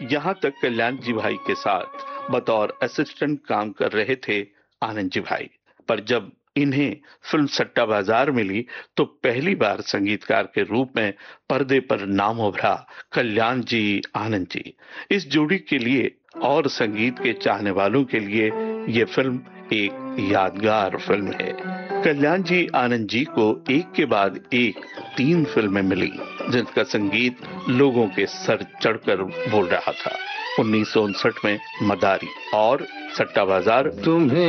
यहाँ तक कल्याण जी भाई के साथ बतौर असिस्टेंट काम कर रहे थे आनंद जी भाई, पर जब इन्हें फिल्म सट्टा बाजार मिली तो पहली बार संगीतकार के रूप में पर्दे पर नाम उभरा कल्याण जी आनंद जी। इस जोड़ी के लिए और संगीत के चाहने वालों के लिए ये फिल्म एक यादगार फिल्म है। कल्याण जी आनंद जी को एक के बाद एक 3 फिल्में मिली जिनका संगीत लोगों के सर चढ़कर बोल रहा था। 1959 में मदारी और सट्टा बाजार। तुम्हें